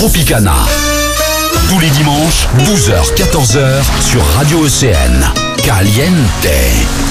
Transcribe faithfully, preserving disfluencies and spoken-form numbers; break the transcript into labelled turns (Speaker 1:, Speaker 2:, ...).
Speaker 1: Tropicana. Tous les dimanches, douze heures quatorze heures sur Radio E C N. Caliente.